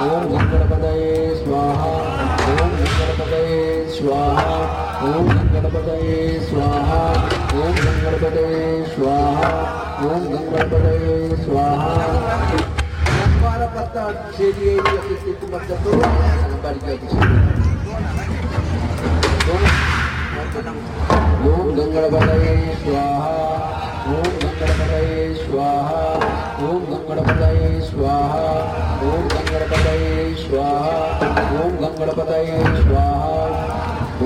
ओम गणपतये स्वाहा ओम गणपतये स्वाहा ओम गणपतये स्वाहा ओम गणपतये स्वाहा ओम गणपतये स्वाहा para pata serie ini yang kita baca tu lembar jadi Om Gangapataye Swaha Om